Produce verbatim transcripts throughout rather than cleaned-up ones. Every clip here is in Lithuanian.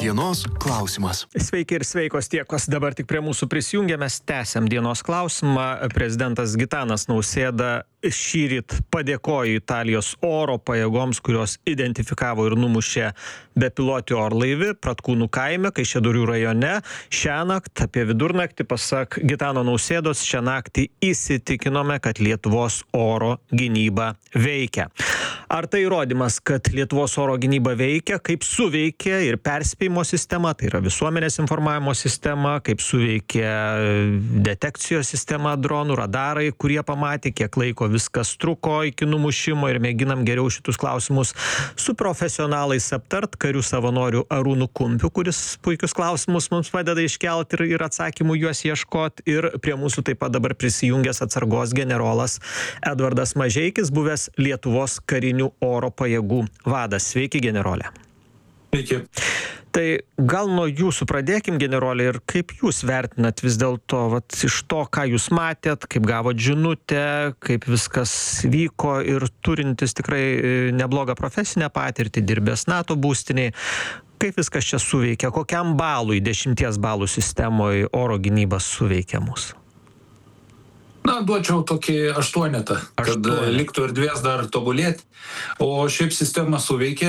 Dienos klausimas. Sveiki ir sveikos tie, kas dabar tik prie mūsų prisijungia. Mes tęsiam dienos klausimą. Prezidentas Gitanas Nausėda šįryt padėkojo Italijos oro pajėgoms, kurios identifikavo ir numušė bepilotį orlaivį Pratkūnų kaime, Kaišiadorių rajone. Šiąnakt apie vidurnaktį, pasak Gitano Nausėdos, šią naktį įsitikinome, kad Lietuvos oro gynyba veikia. Ar tai įrodymas, kad Lietuvos oro gynyba veikia, kaip suveikia ir perspėjimo sistema, tai yra visuomenės informavimo sistema, kaip suveikia detekcijos sistema dronų, radarai, kurie pamatė, kiek laiko viskas truko iki numušimo, ir mėginam geriau šitus klausimus su profesionalais aptart, karių savanorių Arūnu Kumpiu, kuris puikius klausimus mums padeda iškelti ir, ir atsakymų juos ieškot, ir prie mūsų taip pat dabar prisijungęs atsargos generolas Edvardas Mažeikis, buvęs Lietuvos karinių oro pajėgų vadas. Sveiki, generolė. Sveiki. Tai gal nuo jūsų pradėkim, generolė, ir kaip jūs vertinat vis dėlto, vat, iš to, ką jūs matėt, kaip gavot žinutę, kaip viskas vyko, ir turintis tikrai neblogą profesinę patirtį, dirbęs NATO būstiniai, kaip viskas čia suveikia, kokiam balui, dešimties balų sistemoje oro gynybas suveikia mūsų? Na, duočiau tokį aštuonetą, kad Aštuonetą. liktų erdvės dar tobulėti. O šiaip sistema suveikė,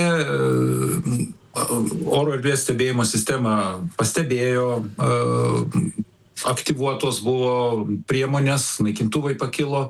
oro erdvės stebėjimo sistema pastebėjo, aktyvuotos buvo priemonės, naikintuvai pakilo,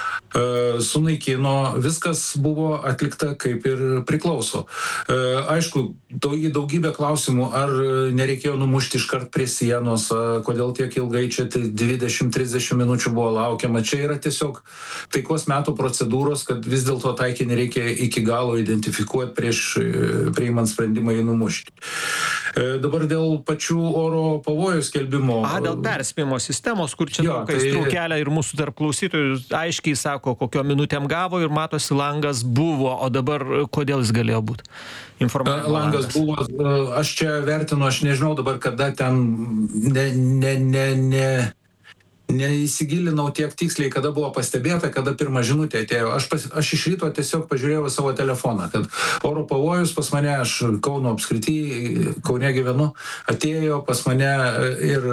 sunaikino, viskas buvo atlikta kaip ir priklauso. Aišku, daugybė klausimų, ar nereikėjo numušti iškart prie sienos, kodėl tiek ilgai čia dvidešimt trisdešimt minučių buvo laukiama. Čia yra tiesiog taikos metų procedūros, kad vis dėlto taikinį reikia iki galo identifikuoti prieš priimant sprendimą jį numušti. Dabar dėl pačių oro pavojų skelbimo. A, dėl perspėjimo sistemos, kur čia Jo, daug aistrų tai- kelia, ir mūsų tarp klausytojų aiškiai sako, kokio minutėm gavo, ir matosi langas buvo, o dabar kodėl jis galėjo būti? Informavimo Langas buvo, aš čia vertinu, aš nežinau dabar, kada ten ne, ne, ne, ne, neįsigilinau tiek tiksliai, kada buvo pastebėta, kada pirma žinutė atėjo. Aš, pas, aš iš ryto tiesiog pažiūrėjau į savo telefoną, kad oro pavojus pas mane, aš Kauno apskrity, Kaune gyvenu, atėjo pas mane ir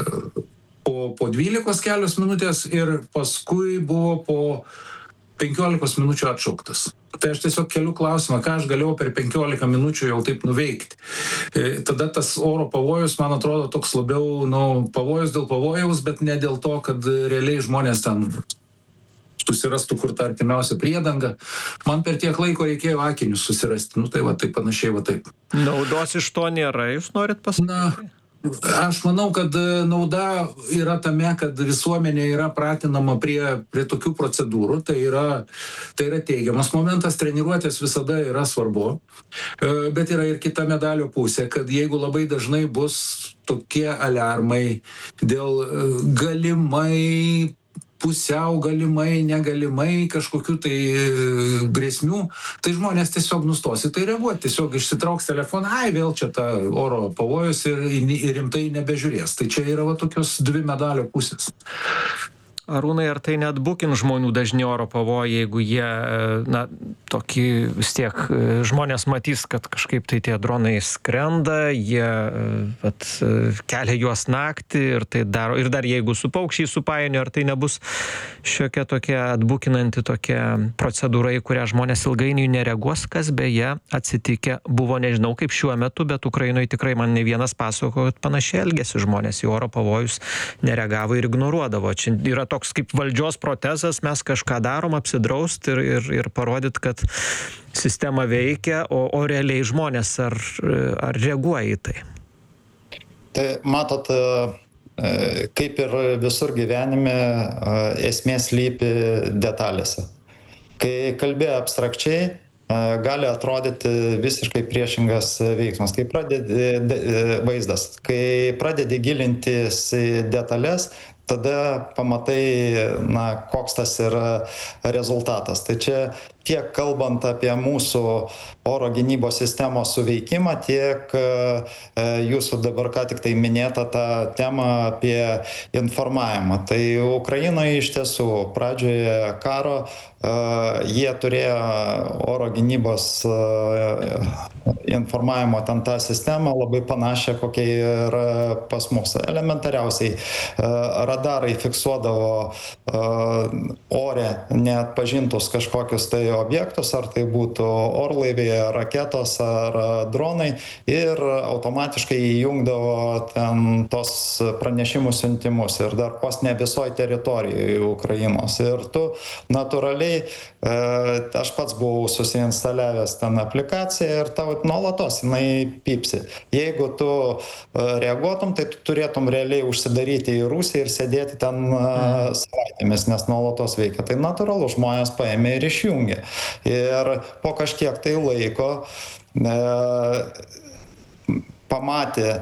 po, po dvylikos kelios minutės, ir paskui buvo po penkiolikos minučių atšauktas. Tai aš tiesiog keliu klausimą, ką aš galėjau per penkiolika minučių jau taip nuveikti. E, tada tas oro pavojus, man atrodo, toks labiau, nu, pavojus dėl pavojaus, bet ne dėl to, kad realiai žmonės ten susirastų kur tą artimiausią priedangą. Man per tiek laiko reikėjo akinius susirasti. Nu tai va, taip panašiai, va taip. Naudos iš to nėra, jūs norit pasakyti? Na, aš manau, kad nauda yra tame, kad visuomenė yra pratinama prie, prie tokių procedūrų. Tai yra, tai yra teigiamas momentas, treniruotės visada yra svarbu. Bet yra ir kita medalio pusė, kad jeigu labai dažnai bus tokie aliarmai dėl galimai, pusiau galimai, negalimai kažkokių tai grėsmių, tai žmonės tiesiog nustos į tai reaguoti, tiesiog išsitrauks telefoną, ai, vėl čia ta oro pavojus, ir, ir rimtai nebežiūrės. Tai čia yra va tokios dvi medalio pusės. Arūnai, ar tai net bukin žmonių dažni oro pavojai, jeigu jie, na, tokį vis tiek žmonės matys, kad kažkaip tai tie dronai skrenda, jie vat, kelia juos naktį, ir tai daro, ir dar jeigu su paukščiai supainio, ar tai nebus šiokia tokia atbukinanti tokia procedūra, į kurią žmonės ilgainiui nereaguos, kas beje atsitikę buvo, nežinau kaip šiuo metu, bet Ukrainoje tikrai man ne vienas pasakojo, kad panašiai elgėsi žmonės, į oro pavojus nereagavo ir ignoruodavo. Čia yra toks kaip valdžios protezas, mes kažką darom, apsidraust ir, ir, ir parodyt, kad sistema veikia, o, o realiai žmonės ar, ar reaguoja į tai? Tai matot, kaip ir visur gyvenime, esmė slypi detalėse. Kai kalbėjo abstrakčiai, gali atrodyti visiškai priešingas veiksmas, kai pradedi vaizdas, kai pradedi gilintis į detalės, tada pamatai, na, koks tas yra rezultatas. Tai čia tiek kalbant apie mūsų oro gynybos sistemos suveikimą, tiek jūsų dabar ką tik tai minėta tą temą apie informavimą. Tai Ukrainoje iš tiesų pradžioje karo jie turėjo oro gynybos informavimo ten tą sistemą labai panašią, kokia yra pas mus. Elementariausiai radarai fiksuodavo ore neatpažintus kažkokius tai objektus, ar tai būtų orlaiviai, raketos ar dronai, ir automatiškai įjungdavo ten tos pranešimų siuntimus ir dar pos ne visoje teritorijoje Ukrainos. Ir tu natūraliai, aš pats buvau susiinstaliavęs ten aplikaciją ir tau nuolatos jinai pypsi. Jeigu tu reaguotum, tai tu turėtum realiai užsidaryti į rūsį ir sėdėti ten savaitėmis, nes nuolatos veikia. Tai natūralu, žmonės paėmė ir išjungė. Ir po kažkiek tai laiko e, pamatė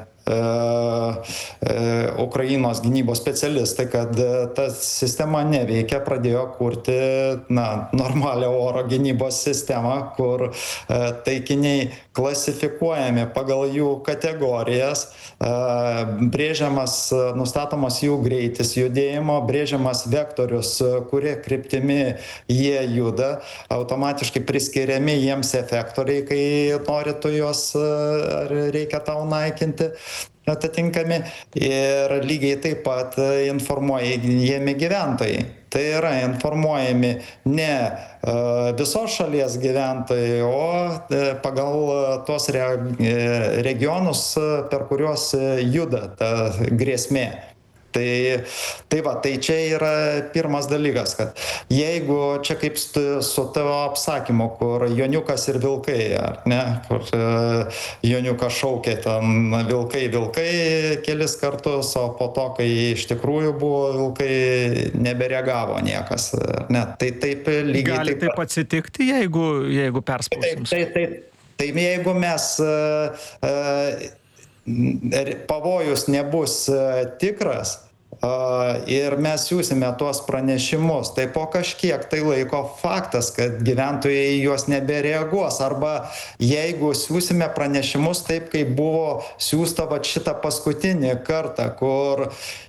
Ukrainos gynybos specialistai, kad ta sistema neveikia, pradėjo kurti na, normalią oro gynybos sistemą, kur taikiniai klasifikuojami pagal jų kategorijas, brėžiamas, nustatomas jų greitis judėjimo, brėžiamas vektorius, kurie kryptimi jie juda, automatiškai priskiriami jiems efektoriai, kai nori tu juos ar reikia tau naikinti atitinkami, ir lygiai taip pat informuojami gyventojai. Tai yra informuojami ne visos šalies gyventojai, o pagal tuos regionus, per kuriuos juda ta grėsmė. Tai, tai va, tai čia yra pirmas dalykas, kad jeigu čia kaip su tavo apsakymu, kur Joniukas ir vilkai, ar ne, kur Joniukas šaukė ten vilkai, vilkai kelis kartus, o po to, kai iš tikrųjų buvo vilkai, nebereagavo niekas. Ne, tai taip lygiai. Gali taip, taip atsitikti, jeigu, jeigu perspausim. Tai, tai, tai, tai jeigu mes uh, uh, pavojus nebus tikras ir mes siūsime tuos pranešimus, tai po kažkiek tai laiko faktas, kad gyventojai juos nebereaguos. Arba jeigu siūsime pranešimus taip, kaip buvo siūsta va šitą paskutinį kartą, kur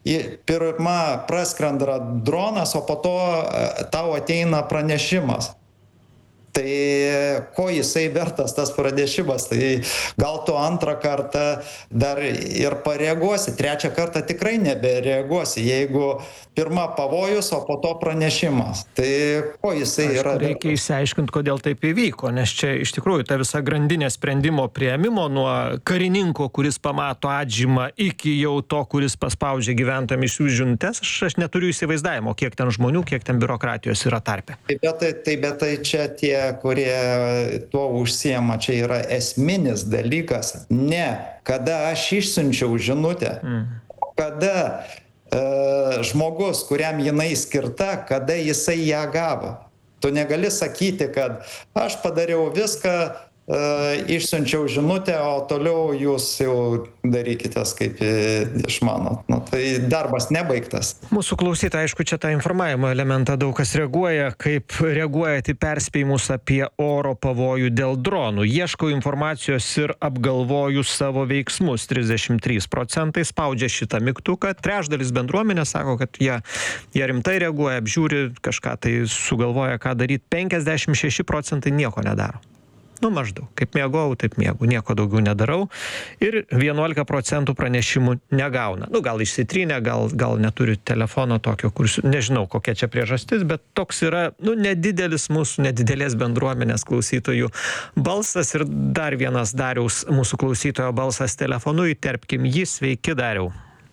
pirma praskrenda dronas, o po to tau ateina pranešimas. Tai ko jisai vertas tas pranešimas, tai gal tu antrą kartą dar ir pareaguosi, trečią kartą tikrai nebereaguosi, jeigu pirma pavojus, o po to pranešimas. Tai ko jisai Aišku, yra vertas? Reikia išsiaiškinti, kodėl taip įvyko, nes čia iš tikrųjų ta visa grandinė sprendimo priėmimo nuo karininko, kuris pamato atžymą, iki jau to, kuris paspaudžia gyventojams iš žinutes, aš, aš neturiu įsivaizdavimo, kiek ten žmonių, kiek ten biurokratijos yra tarpe. Taip, bet tai, tai, bet tai čia tie, kurie tuo užsiema, čia yra esminis dalykas. Ne, kada aš išsiunčiau žinutę, mm. kada e, žmogus, kuriam jinai skirta, kada jisai ją gavo. Tu negali sakyti, kad aš padariau viską, e, išsiunčiau žinutę, o toliau jūs jau darykitės kaip išmanot. Nu, tai darbas nebaigtas. Mūsų klausytojai, aišku, čia tą informavimo elementą daug kas reaguoja, kaip reaguojat į perspėjimus apie oro pavojų dėl dronų. Ieškau informacijos ir apgalvoju savo veiksmus. trisdešimt trys procentai spaudžia šitą mygtuką. Trečdalis bendruomenės sako, kad jie, jie rimtai reaguoja, apžiūri kažką, tai sugalvoja, ką daryti. penkiasdešimt šeši procentai nieko nedaro. Nu, maždaug. Kaip mėgau, taip mėgau. Nieko daugiau nedarau. Ir vienuolika procentų pranešimų negauna. Nu, gal išsitrynė, gal, gal neturi telefono tokio, kur nežinau, kokia čia priežastis, bet toks yra, nu, nedidelis mūsų, nedidelės bendruomenės klausytojų balsas. Ir dar vienas Dariaus mūsų klausytojo balsas telefonu. Įterpkim jį. Sveiki, Dariau.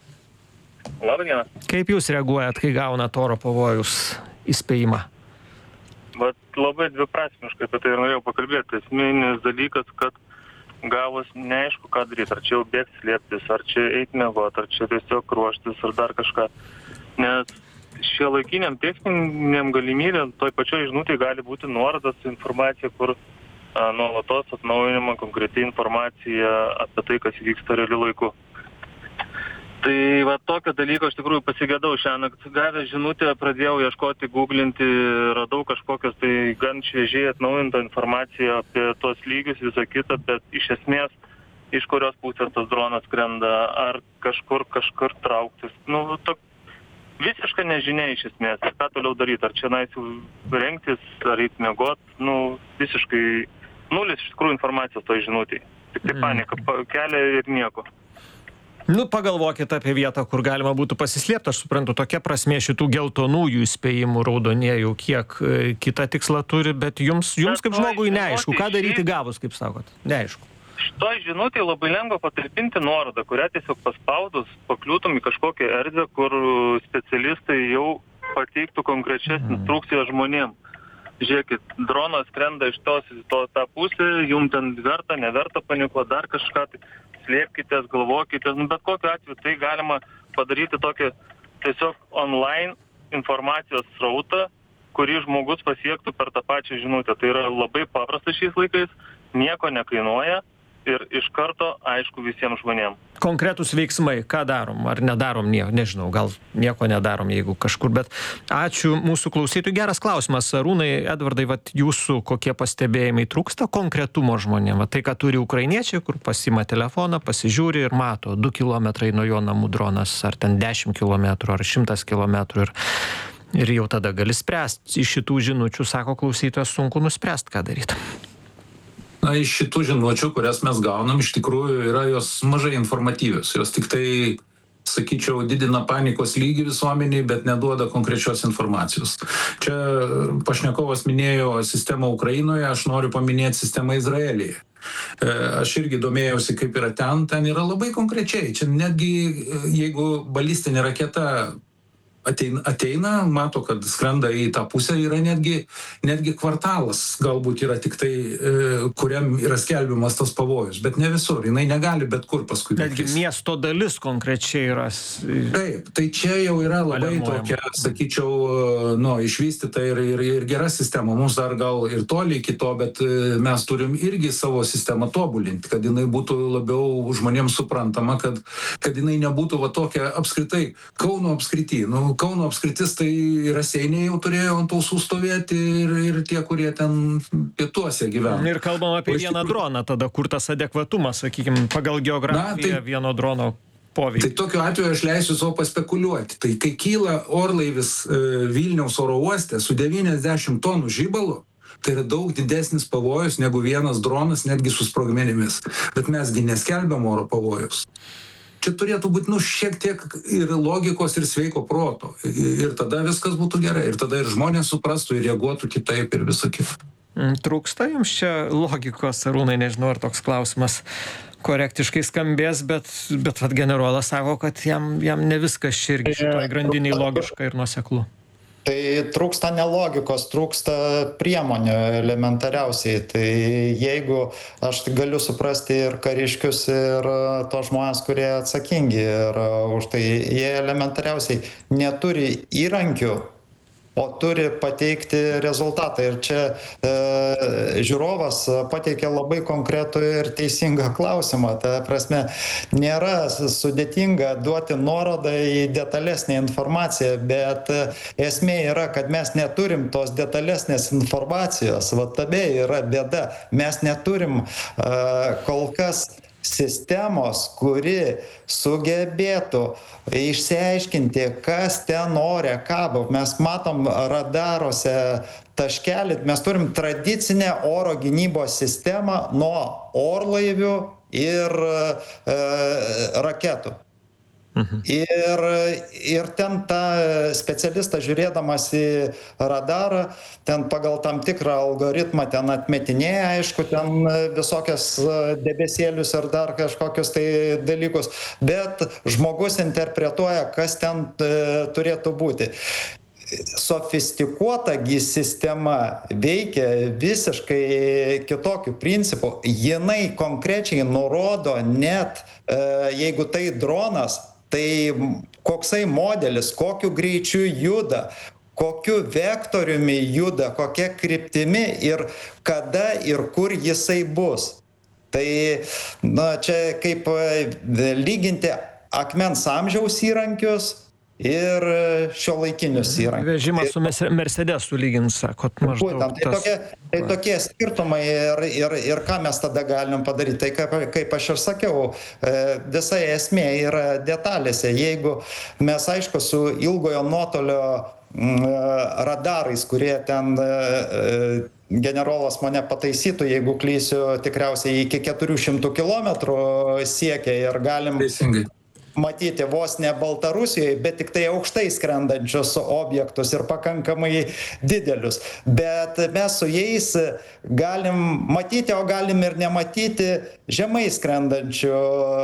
Labą dieną. Kaip jūs reaguojat, kai gaunat oro pavojus įspėjimą? Bet labai dviprasmiškai apie tai ir norėjau pakalbėti. Esminis dalykas, kad gavus neaišku, ką daryti. Ar čia jau bėgti slėptis, ar čia eiti miegot, ar čia tiesiog ruoštis, ar dar kažką. Nes šie laikiniam techniniam galimybėm toj pačioj žinutėje gali būti nuorodas informacija, kur a, nuolatos atnaujinama konkreti informacija apie tai, kas vyksta realiu laiku. Tai va tokio dalyko iš tikrųjų pasigėdau šiąnakt. Gavęs žinutę, pradėjau ieškoti, googlinti, radau kažkokios tai gan šviežiai atnaujintą informaciją apie tos lygius, visą kitą, bet iš esmės iš kurios pusės tas dronas skrenda, ar kažkur kažkur trauktis. Nu, to, visiška nežinia iš esmės, ką toliau daryti, ar čia nais rengtis, ar eit miegot, nu, visiškai nulis iš tikrųjų informacijos toj žinutėj. Tik tai mm. panika kelia ir nieko. Nu, pagalvokit apie vietą, kur galima būtų pasislėpti. Aš suprantu, tokia prasmė šitų geltonųjų įspėjimų raudonėjų, kiek e, kitą tikslą turi, bet jums, jums kaip žmogui neaišku, ką daryti gavus, kaip sakot, neaišku. Šitoj žinutėj labai lengva patalpinti nuorodą, kurią tiesiog paspaudus pakliūtum į kažkokią erdvę, kur specialistai jau pateiktų konkrečias mm. instrukcijas žmonėm. Žiūrėkit, dronas skrenda iš tos į to, tą pusę, jum ten verta, neverta panikuoti, dar kažką, tai slėpkitės, galvokitės, nu, bet kokiu atveju tai galima padaryti tokį tiesiog online informacijos srautą, kurį žmogus pasiektų per tą pačią žinutę. Tai yra labai paprasta šiais laikais, nieko nekainuoja ir iš karto aišku visiems žmonėms. Konkretūs veiksmai, ką darom, ar nedarom nieko, nežinau, gal nieko nedarom, jeigu kažkur, bet ačiū mūsų klausytojui. Geras klausimas, Arūnai, Edvardai, vat jūsų kokie pastebėjimai, trūksta konkretumo žmonėm, va, tai, ką turi ukrainiečiai, kur pasima telefoną, pasižiūri ir mato, du kilometrai nuo jo namų dronas, ar ten dešimt kilometrų, ar šimtas kilometrų ir, ir jau tada gali spręsti. Iš šitų žinučių, sako klausytojas, sunku nuspręsti, ką daryti. Na, iš šitų žinučių, kurias mes gaunam, iš tikrųjų yra jos mažai informatyvios. Jos tik tai, sakyčiau, didina panikos lygį visuomeniai, bet neduoda konkrečios informacijos. Čia pašnekovas minėjo sistemą Ukrainoje, aš noriu paminėti sistemą Izraelyje. Aš irgi domėjausi, kaip yra ten, ten yra labai konkrečiai. Čia netgi, jeigu balistinė raketa ateina, ateina, mato, kad skrenda į tą pusę, yra netgi, netgi kvartalas, galbūt yra tik tai, e, kuriam yra skelbiamas tas pavojus, bet ne visur, jinai negali bet kur paskui. Netgi miesto dalis konkrečiai yra. Taip, tai čia jau yra labai tokia, sakyčiau, nu, išvystyta ir, ir, ir gera sistema. Mums dar gal ir toli iki to, bet mes turim irgi savo sistemą tobulinti, kad jinai būtų labiau žmonėms suprantama, kad, kad jinai nebūtų va tokia apskritai Kauno apskrity. Nu, Kauno apskritis tai Raseiniai jau turėjo ant ausų stovėti ir, ir tie, kurie ten pietuose gyvena. Ir kalbam apie vieną tikrųjų... droną, tada kur tas adekvatumas, sakykime, pagal geografiją Na, tai, vieno drono poveikį. Tai tokiu atveju aš leisiu savo paspekuliuoti. Tai kai kyla orlaivis e, Vilniaus oro uoste su devyniasdešimt tonų žibalo, tai yra daug didesnis pavojus negu vienas dronas, netgi su sprogmenimis. Bet mesgi neskelbiam oro pavojus. Čia turėtų būti, nu, šiek tiek ir logikos, ir sveiko proto. Ir tada viskas būtų gerai. Ir tada ir žmonės suprastų, ir reaguotų kitaip, ir visą kitą. Trūksta jums čia logikos, Arūnai, nežinau, ar toks klausimas korektiškai skambės, bet, bet vat generolas sako, kad jam, jam ne viskas čia irgi šitoj grandiniai logiška ir nuoseklu. Tai trūksta ne logikos, trūksta priemonių elementariausiai. Tai jeigu aš galiu suprasti ir kariškius, ir tos žmonės, kurie atsakingi ir už tai, jie elementariausiai neturi įrankių, o turi pateikti rezultatą. Ir čia e, žiūrovas pateikė labai konkretų ir teisingą klausimą. Ta prasme, nėra sudėtinga duoti nuorodą į detalesnę informaciją, bet esmė yra, kad mes neturim tos detalesnės informacijos. Va tabė yra bėda. Mes neturim e, kol kas sistemos, kuri sugebėtų išsiaiškinti, kas ten ore kabo. Mes matom radaruose taškelį, mes turim tradicinę oro gynybos sistemą nuo orlaivių ir e, raketų. Mhm. Ir, ir ten tą specialistą žiūrėdamas į radarą, ten pagal tam tikrą algoritmą ten atmetinėja, aišku, ten visokias debesėlius ir dar kažkokius tai dalykus, bet žmogus interpretuoja, kas ten e, turėtų būti. Sofistikuotagi sistema veikia visiškai kitokiu principu. Jinai konkrečiai nurodo net, e, jeigu tai dronas, tai koksai modelis, kokiu greičiu juda, kokiu vektoriumi juda, kokia kryptimi ir kada ir kur jisai bus. Tai na, čia kaip lyginti akmens amžiaus įrankius ir šiuolaikinius įrankius. Vežimas su Mercedesu lygint, sakot, maždaug. Būtent, tai, tokie, tai tokie skirtumai ir, ir, ir ką mes tada galim padaryti. Tai kaip, kaip aš ir sakiau, visa esmė yra detalėse. Jeigu mes, aišku, su ilgojo nuotolio radarais, kurie ten generolas mane pataisytų, jeigu klysiu, tikriausiai iki keturių šimtų kilometrų siekia ir galim Teisingai. matyti vos ne Baltarusijoje, bet tik tai aukštai skrendančius objektus ir pakankamai didelius. Bet mes su jais galim matyti, o galim ir nematyti žemai skrendančių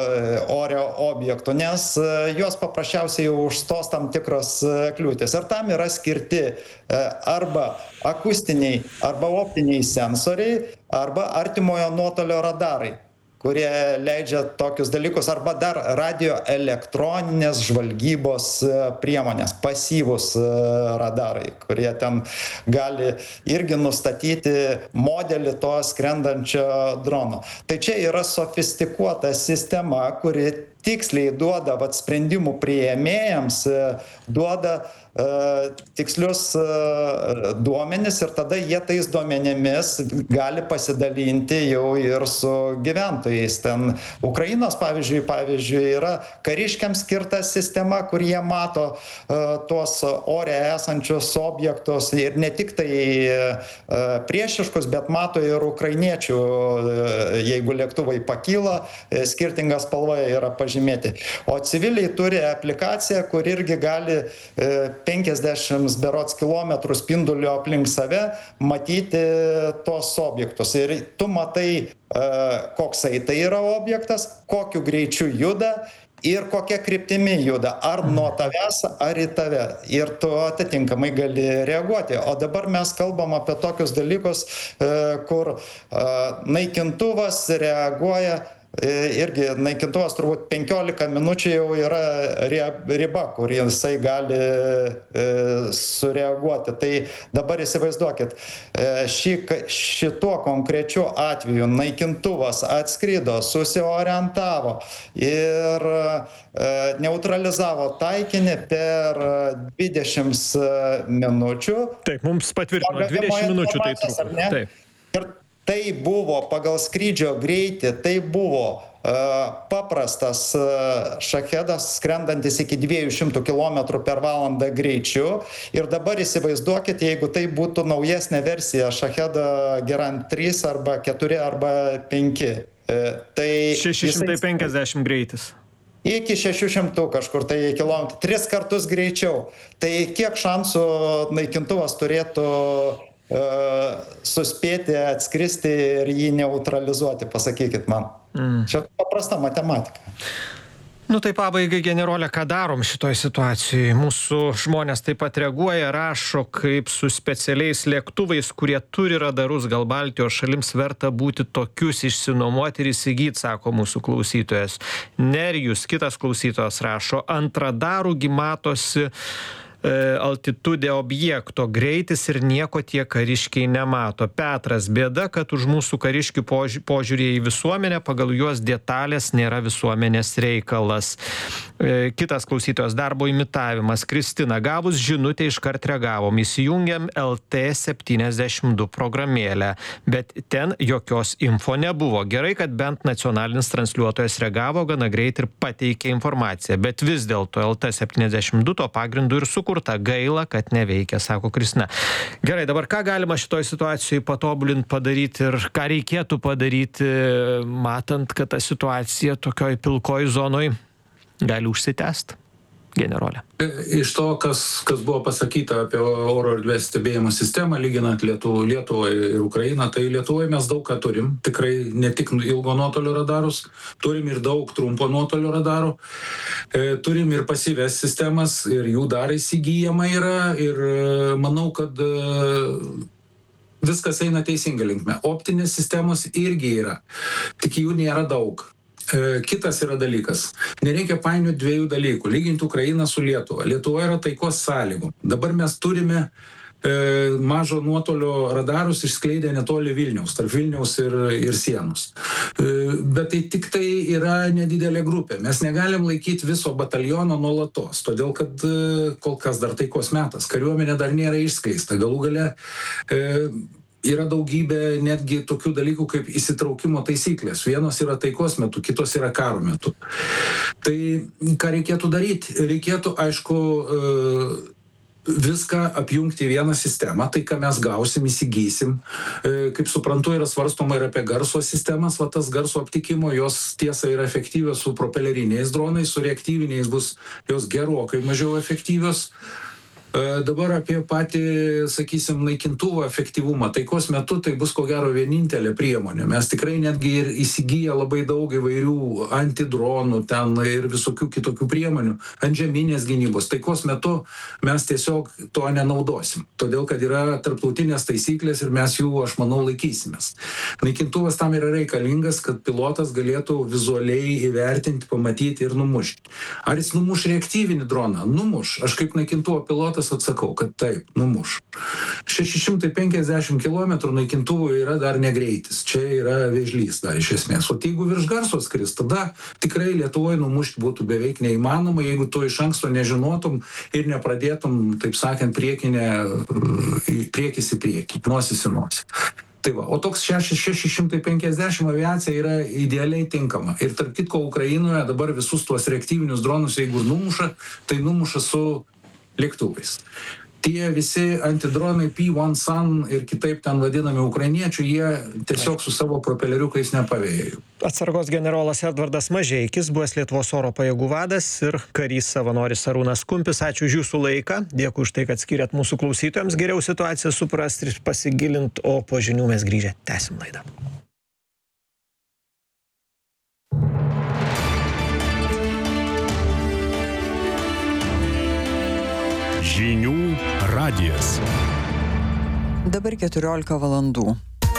ore objektų, nes juos paprasčiausiai užstos tam tikros kliūtis. Ir tam yra skirti arba akustiniai, arba optiniai sensoriai, arba artimojo nuotolio radarai, kurie leidžia tokius dalykus, arba dar radioelektroninės žvalgybos priemonės, pasyvūs radarai, kurie ten gali irgi nustatyti modelį to skrendančio drono. Tai čia yra sofistikuota sistema, kuri tiksliai duoda vat, sprendimų priėmėjams, duoda uh, tikslius uh, duomenis ir tada jie tais duomenimis gali pasidalinti jau ir su gyventojais. Ten Ukrainos, pavyzdžiui, pavyzdžiui yra kariškiams skirta sistema, kur jie mato uh, tuos ore esančius objektus ir ne tik tai uh, priešiškus, bet mato ir ukrainiečių, uh, jeigu lėktuvai pakyla, uh, skirtinga spalva yra pažymėta. O civiliai turi aplikaciją, kur irgi gali penkiasdešimt berods kilometrų spinduliu aplink save matyti tos objektus. Ir tu matai, koksai tai yra objektas, kokiu greičiu juda ir kokia kryptimi juda, ar nuo tavęs, ar į tave. Ir tu atitinkamai gali reaguoti. O dabar mes kalbam apie tokius dalykus, kur naikintuvas reaguoja. Irgi naikintuvas turbūt penkiolika minučių jau yra riba, kur jisai gali sureaguoti. Tai dabar įsivaizduokit, ši, šituo konkrečiu atveju naikintuvas atskrido, susiorientavo ir neutralizavo taikinį per dvidešimt minučių. Taip, mums patvirtino, dvidešimt minučių tai truko. Taip. Ir tai buvo pagal skrydžio greitį, tai buvo uh, paprastas uh, šachedas skrendantis iki dviejų šimtų kilometrų per valandą greičiu. Ir dabar įsivaizduokit, jeigu tai būtų naujesnė versija šachedo Geran trys arba keturi arba penki. Uh, tai šeši šimtai penkiasdešimt greitis. Iki šešių šimtų kažkur tai kilometrų, tris kartus greičiau. Tai kiek šansų naikintuvas turėtų suspėti atskristi ir jį neutralizuoti, pasakykit man. Mm. Čia paprasta matematika. Nu tai pabaigai, generolė, ką darom šitoj situacijai? Mūsų žmonės taip pat reaguoja, rašo, kaip su specialiais lėktuvais, kurie turi radarus, gal Baltijos šalims verta būti tokius išsinuomoti ir įsigyti, sako mūsų klausytojas. Nerijus, kitas klausytojas, rašo, ant radarų gi matosi altitudė objekto greitis ir nieko tie kariškiai nemato. Petras, bėda, kad už mūsų kariškių požiūrį į visuomenę pagal juos detalės nėra visuomenės reikalas. Kitas klausytojas, darbo imitavimas. Kristina, gavus žinutę iškart reagavom, įsijungiam L T septyniasdešimt du programėlę, bet ten jokios info nebuvo. Gerai, kad bent nacionalinis transliuotojas reagavo gana greit ir pateikė informaciją, bet vis dėlto L T septyniasdešimt du to pagrindu ir sukurta. Gaila, kad neveikia, sako Kristina. Gerai, dabar ką galima šitoj situacijai patobulinti, padaryti ir ką reikėtų padaryti, matant, kad ta situacija tokioj pilkoj zonoj gali užsitęsti, generolė? Iš to, kas, kas buvo pasakyta apie oro erdvės stebėjimo sistemą, lyginant Lietuvą, Lietuvą ir Ukrainą, tai Lietuvoje mes daug ką turim. Tikrai ne tik ilgo nuotolio radarus, turim ir daug trumpo nuotolio radarų. E, turim ir pasyvias sistemas ir jų dar įsigyjama yra ir manau, kad e, viskas eina teisinga linkme. Optinės sistemos irgi yra, tik jų nėra daug. Kitas yra dalykas. Nereikia painioti dviejų dalykų. Lyginti Ukrainą su Lietuva. Lietuva yra taikos sąlygų. Dabar mes turime e, mažo nuotolio radarus išskleidę netoli Vilniaus, tarp Vilniaus ir, ir sienos. E, bet tai tik tai yra nedidelė grupė. Mes negalim laikyti viso bataliono nuolatos, todėl kad e, kol kas dar taikos metas. Kariuomenė dar nėra išskeista. Galų gale e, yra daugybė netgi tokių dalykų kaip įsitraukimo taisyklės. Vienos yra taikos metu, kitos yra karo metu. Tai ką reikėtų daryti? Reikėtų, aišku, viską apjungti į vieną sistemą, tai ką mes gausim, įsigysim. Kaip suprantu, yra svarstoma ir apie garso sistemas, va tas garso aptikimo, jos tiesa yra efektyvios su propeleriniais dronais, su reaktyviniais bus jos gerokai mažiau efektyvios. Dabar apie patį, sakysim, naikintuvų efektyvumą. Taikos metu tai bus ko gero vienintelė priemonė. Mes tikrai netgi ir įsigiję labai daug įvairių antidronų ten ir visokių kitokių priemonių, antžeminės gynybos. Taikos metu mes tiesiog to nenaudosim, todėl kad yra tarptautinės taisyklės ir mes jų, aš manau, laikysimės. Naikintuvas tam yra reikalingas, kad pilotas galėtų vizualiai įvertinti, pamatyti ir numušti. Ar jis numuš reaktyvinį droną? Numuš. Aš kaip naikintuvo pilotas atsakau, kad taip, numuš. šeši šimtai penkiasdešimt kilometrų naikintuvų yra dar negreitis. Čia yra vėžlys dar iš esmės. O jeigu virš garso skris, tada tikrai Lietuvoje numušti būtų beveik neįmanoma, jeigu tu iš anksto nežinotum ir nepradėtum, taip sakant, priekinę, priekis į priekį, nosis į nosį. Tai va, o toks šeši šimtai penkiasdešimt aviacija yra idealiai tinkama. Ir tarp kitko Ukrainoje dabar visus tuos reaktyvinius dronus, jeigu numuša, tai numuša su lėktuvais. Tie visi antidronai P vienas Sun ir kitaip ten vadinami ukrainiečių, jie tiesiog su savo propeleriukais nepavėjo. Atsargos generolas Edvardas Mažeikis, buvęs Lietuvos oro pajėgų vadas ir karys savanoris Arūnas Kumpis. Ačiū už jūsų laiką. Dėkui už tai, kad skiriat mūsų klausytojams geriau situaciją suprasti ir pasigilint, o po žinių mes grįžę tęsim laidą. Žinių radijas. Dabar keturiolika valandų.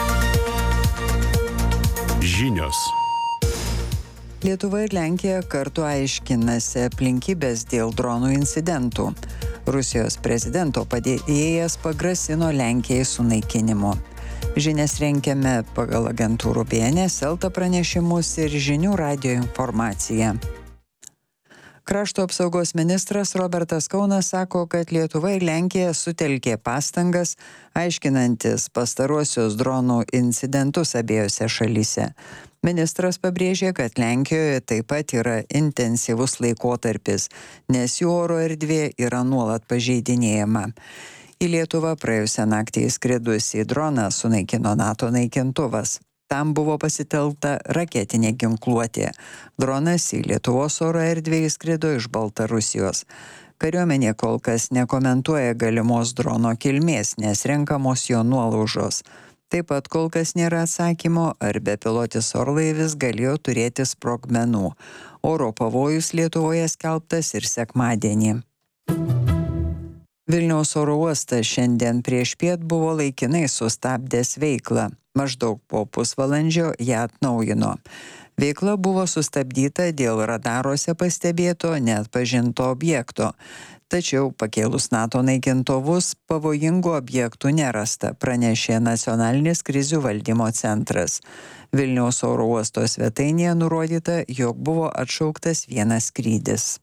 Žinios. Lietuva ir Lenkija kartu aiškinasi aplinkybės dėl dronų incidentų. Rusijos prezidento padėjėjas pagrasino Lenkijai sunaikinimu. Žinias rengiame pagal agentūrų B N S, Elta pranešimus ir Žinių radijo informaciją. Krašto apsaugos ministras Robertas Kaunas sako, kad Lietuva ir Lenkija sutelkė pastangas, aiškinantis pastaruosius dronų incidentus abiejose šalyse. Ministras pabrėžė, kad Lenkijoje taip pat yra intensyvus laikotarpis, nes jų oro erdvė yra nuolat pažeidinėjama. Į Lietuvą praėjusią naktį įskridusį droną sunaikino NATO naikintuvas. Tam buvo pasitelkta raketinė ginkluotė. Dronas į Lietuvos oro erdvę įskrido iš Baltarusijos. Kariuomenė kol kas nekomentuoja galimos drono kilmės, nes renkamos jo nuolaužos. Taip pat kol kas nėra atsakymo, ar bepilotis orlaivis galėjo turėti sprogmenų. Oro pavojus Lietuvoje skelbtas ir sekmadienį. Vilniaus oro uostas šiandien priešpiet buvo laikinai sustabdęs veiklą. Maždaug po pusvalandžio ją atnaujino. Veikla buvo sustabdyta dėl radaruose pastebėto neatpažinto objekto. Tačiau pakėlus NATO naikintuvus pavojingų objektų nerasta, pranešė Nacionalinis krizių valdymo centras. Vilniaus oro uosto svetainėje nurodyta, jog buvo atšauktas vienas skrydis.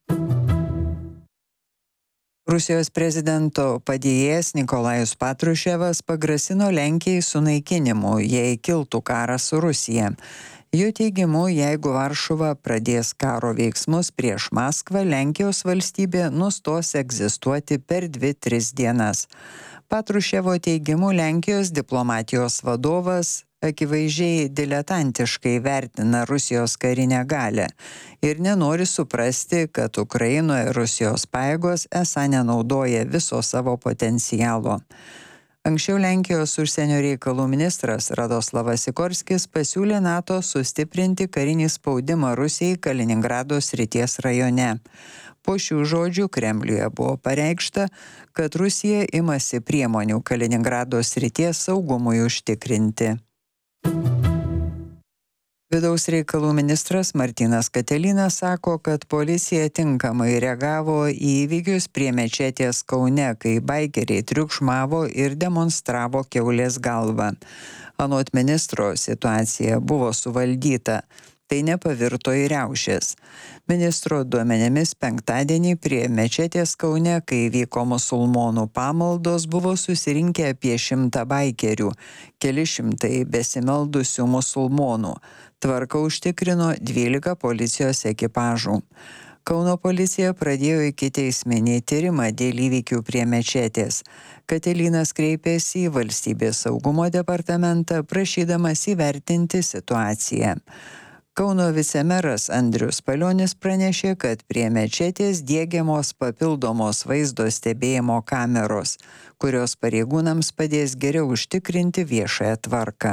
Rusijos prezidento padėjėjas Nikolajus Patruševas pagrasino Lenkijai sunaikinimu, jei kiltų karas su Rusija. Jo teigimu, jeigu Varšuva pradės karo veiksmus prieš Maskvą, Lenkijos valstybė nustos egzistuoti per dvi tris dienas. Patruševo teigimu, Lenkijos diplomatijos vadovas akivaizdžiai diletantiškai vertina Rusijos karinę galią ir nenori suprasti, kad Ukrainoje Rusijos pajėgos esą nenaudoja viso savo potencialo. Anksčiau Lenkijos užsienio reikalų ministras Radoslavas Sikorskis pasiūlė NATO sustiprinti karinį spaudimą Rusijai Kaliningrado srities rajone. Po šių žodžių Kremliuje buvo pareikšta, kad Rusija imasi priemonių Kaliningrado srities saugumui užtikrinti. Vidaus reikalų ministras Martynas Katilinas sako, kad policija tinkamai reagavo į įvykius prie mečetės Kaune, kai baikeriai triukšmavo ir demonstravo kiaulės galvą. Anot ministro situacija buvo suvaldyta. Tai nepavirto į riaušes. Ministro duomenimis penktadienį prie mečetės Kaune, kai vyko musulmonų pamaldos, buvo susirinkę apie šimtą baikerių, keli šimtai besimeldusių musulmonų. Tvarką užtikrino dvylika policijos ekipažų. Kauno policija pradėjo ikiteisminį tyrimą dėl įvykių prie mečetės. Katilinas kreipėsi į Valstybės saugumo departamentą, prašydamas įvertinti situaciją. Kauno vicemeras Andrius Palionis pranešė, kad prie mečetės diegiamos papildomos vaizdo stebėjimo kameros, kurios pareigūnams padės geriau užtikrinti viešąją tvarką.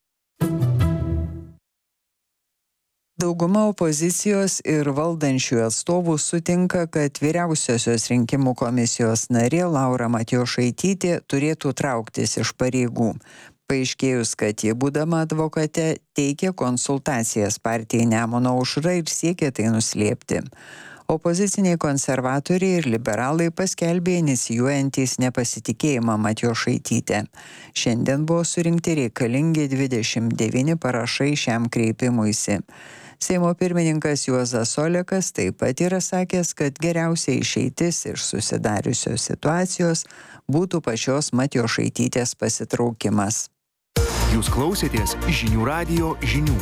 Dauguma opozicijos ir valdančiųjų atstovų sutinka, kad vyriausiosios rinkimų komisijos narė Laura Matjošaitytė turėtų trauktis iš pareigų. Paaiškėjus, kad ji būdama advokate teikė konsultacijas partijai Nemuno aušra ir siekė tai nuslėpti. Opoziciniai konservatoriai ir liberalai paskelbė inicijuojantys nepasitikėjimą Matjošaitytę. Šiandien buvo surinkti reikalingi dvidešimt devyni parašai šiam kreipimuisi. Seimo pirmininkas Juozas Olekas taip pat yra sakęs, kad geriausia išeitis iš susidariusios situacijos būtų pačios Matjošaitytės pasitraukimas. Jūs klausėtės Žinių radijo žinių.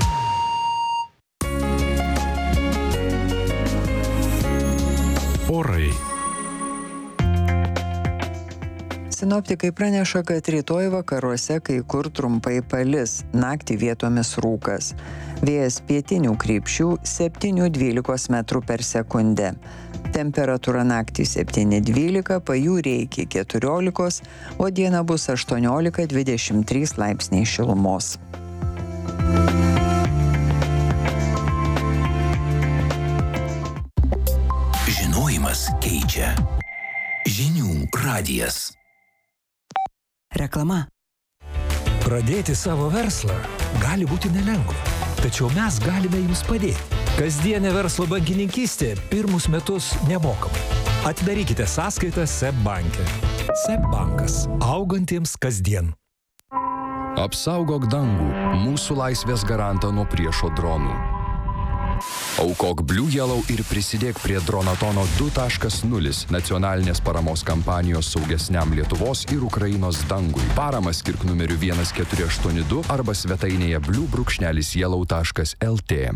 Orai. Sinoptikai praneša, kad rytoj vakaruose kai kur trumpai palis, naktį vietomis rūkas. Vėjas pietinių krypčių septyni dvylika metrų per sekundę. Temperatūra naktį septyni dvylika, pajūryje iki keturiolikos, o dieną bus aštuoniolika dvidešimt trys laipsniai šilumos. Žinojimas keičia. Žinių radijas. Reklama. Pradėti savo verslą gali būti nelengva, tačiau mes galime jums padėti. Kasdienė verslo bankininkystė pirmus metus nemokamai. Atidarykite sąskaitą S E B banke. S E B bankas. Augantiems kasdien. Apsaugok dangų, mūsų laisvės garantą nuo priešo dronų. Aukok Blue Yellow ir prisidėk prie Dronatono du taškas nulis nacionalinės paramos kampanijos saugesniam Lietuvos ir Ukrainos dangui. Paramą skirk numeriu vienas keturi aštuoni du arba svetainėje blue brūkšnelis yellow taškas l t.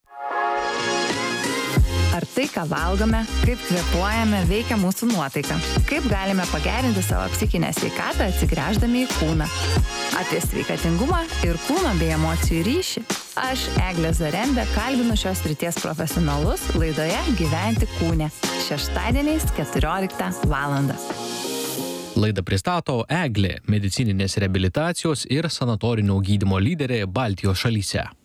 Ar tai, ką valgome, kaip kvėpuojame, veikia mūsų nuotaiką? Kaip galime pagerinti savo psichinę sveikatą atsigręždami į kūną? Apie sveikatingumą ir kūno bei emocijų ryšį. Aš, Eglė Zarembė, kalbinu šios srities profesionalus laidoje Gyventi kūne. Šeštadieniais keturioliktą valandą. Laidą pristato Eglė, medicininės reabilitacijos ir sanatorinio gydymo lyderė Baltijos šalyse.